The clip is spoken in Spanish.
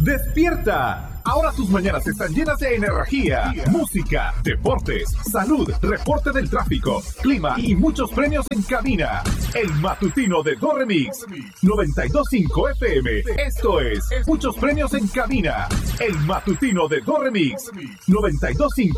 ¡Despierta! Ahora tus mañanas están llenas de energía, música, deportes, salud, reporte del tráfico, clima y muchos premios en cabina. El matutino de Do Remix 92.5 FM. Esto es muchos premios en cabina. El matutino de Do Remix 92.5